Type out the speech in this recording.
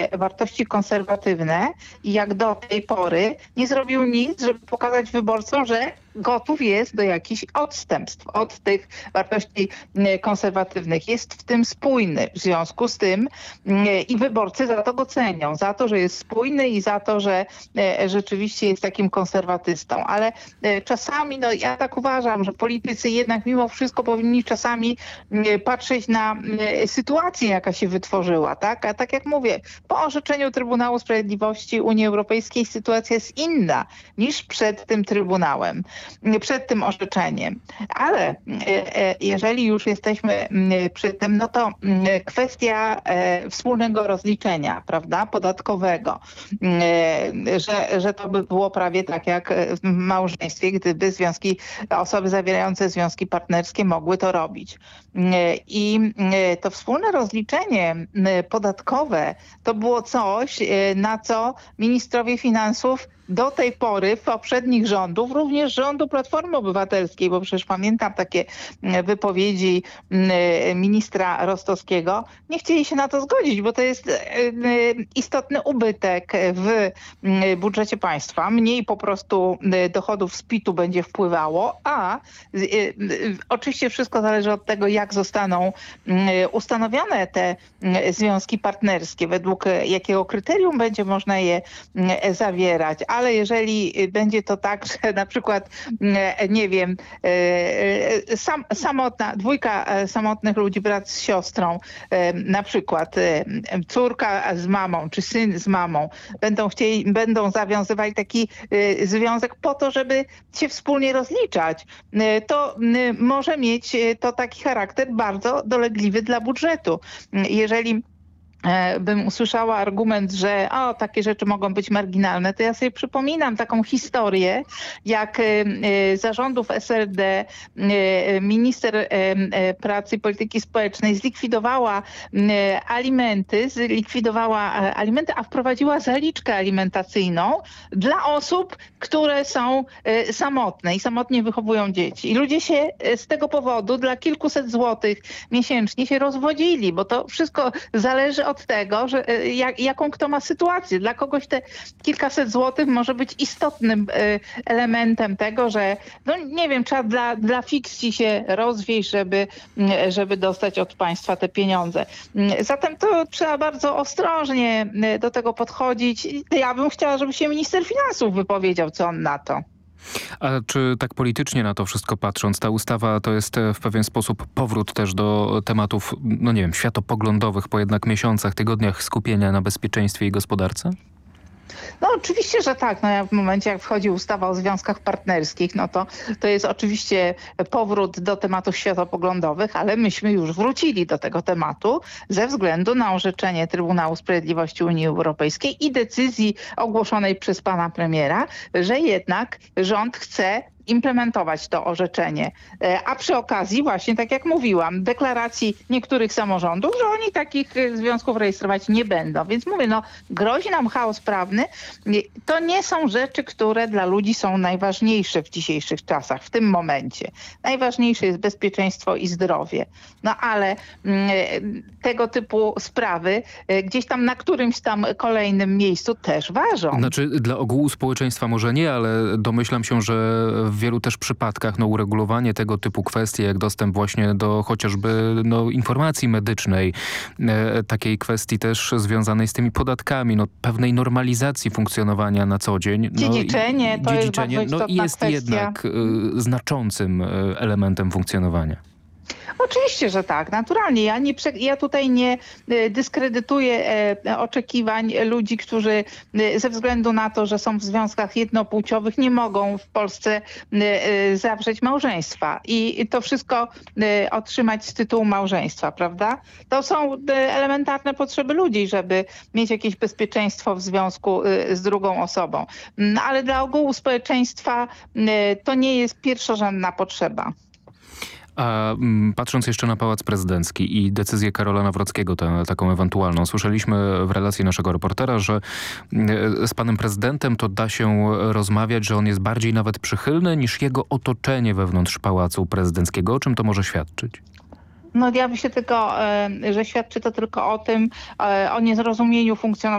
wartości konserwatywne i jak do tej pory nie zrobił nic, żeby pokazać wyborcom, że gotów jest do jakichś odstępstw od tych wartości konserwatywnych. Jest w tym spójny. W związku z tym i wyborcy za to go cenią. Za to, że jest spójny i za to, że rzeczywiście jest takim konserwatystą. Ale czasami, no ja tak uważam, że politycy jednak mimo wszystko powinni czasami patrzeć na sytuację, jaka się wytworzyła. Tak? A tak jak mówię, po orzeczeniu Trybunału Sprawiedliwości Unii Europejskiej sytuacja jest inna niż przed tym Trybunałem, przed tym orzeczeniem. Ale jeżeli już jesteśmy przy tym, no to kwestia wspólnego rozliczenia, prawda, podatkowego, że to by było prawie tak jak w małżeństwie, gdyby osoby zawierające związki partnerskie mogły to robić. I to wspólne rozliczenie podatkowe to było coś, na co ministrowie finansów do tej pory w poprzednich rządów, również rządu Platformy Obywatelskiej, bo przecież pamiętam takie wypowiedzi ministra Rostowskiego, nie chcieli się na to zgodzić, bo to jest istotny ubytek w budżecie państwa. Mniej po prostu dochodów z PIT-u będzie wpływało, a oczywiście wszystko zależy od tego, jak zostaną ustanowione te związki partnerskie, według jakiego kryterium będzie można je zawierać. Ale jeżeli będzie to tak, że na przykład, nie wiem, dwójka samotnych ludzi, brat z siostrą, na przykład córka z mamą, czy syn z mamą, będą zawiązywali taki związek po to, żeby się wspólnie rozliczać, to może mieć to taki charakter bardzo dolegliwy dla budżetu. Jeżeli bym usłyszała argument, że takie rzeczy mogą być marginalne, to ja sobie przypominam taką historię, jak za rządów SLD minister pracy i polityki społecznej zlikwidowała alimenty, a wprowadziła zaliczkę alimentacyjną dla osób, które są samotne i samotnie wychowują dzieci. I ludzie się z tego powodu dla kilkuset złotych miesięcznie się rozwodzili, bo to wszystko zależy od tego, że jaką kto ma sytuację. Dla kogoś te kilkaset złotych może być istotnym elementem tego, że no nie wiem, trzeba dla fikcji się rozwieść, żeby dostać od państwa te pieniądze. Zatem to trzeba bardzo ostrożnie do tego podchodzić. Ja bym chciała, żeby się minister finansów wypowiedział, co on na to. A czy tak politycznie na to wszystko patrząc, ta ustawa to jest w pewien sposób powrót też do tematów, no nie wiem, światopoglądowych po jednak miesiącach, tygodniach skupienia na bezpieczeństwie i gospodarce? No oczywiście, że tak. No, w momencie, jak wchodzi ustawa o związkach partnerskich, no to jest oczywiście powrót do tematów światopoglądowych, ale myśmy już wrócili do tego tematu ze względu na orzeczenie Trybunału Sprawiedliwości Unii Europejskiej i decyzji ogłoszonej przez pana premiera, że jednak rząd chce implementować to orzeczenie. A przy okazji właśnie, tak jak mówiłam, deklaracji niektórych samorządów, że oni takich związków rejestrować nie będą. Więc mówię, no grozi nam chaos prawny. To nie są rzeczy, które dla ludzi są najważniejsze w dzisiejszych czasach, w tym momencie. Najważniejsze jest bezpieczeństwo i zdrowie. No ale tego typu sprawy gdzieś tam na którymś tam kolejnym miejscu też ważą. Znaczy dla ogółu społeczeństwa może nie, ale domyślam się, że w wielu też przypadkach uregulowanie tego typu kwestii, jak dostęp właśnie do chociażby informacji medycznej, takiej kwestii też związanej z tymi podatkami, pewnej normalizacji funkcjonowania na co dzień. Dziedziczenie to jest bardzo istotna jest kwestia. jednak znaczącym elementem funkcjonowania. Oczywiście, że tak, naturalnie. Ja tutaj nie dyskredytuję oczekiwań ludzi, którzy ze względu na to, że są w związkach jednopłciowych, nie mogą w Polsce zawrzeć małżeństwa i to wszystko otrzymać z tytułu małżeństwa, prawda? To są elementarne potrzeby ludzi, żeby mieć jakieś bezpieczeństwo w związku z drugą osobą. Ale dla ogółu społeczeństwa to nie jest pierwszorzędna potrzeba. A patrząc jeszcze na Pałac Prezydencki i decyzję Karola Nawrockiego, taką ewentualną, słyszeliśmy w relacji naszego reportera, że z panem prezydentem to da się rozmawiać, że on jest bardziej nawet przychylny niż jego otoczenie wewnątrz Pałacu Prezydenckiego. O czym to może świadczyć? No ja myślę tylko, że świadczy to tylko o tym, o niezrozumieniu funkcjonowania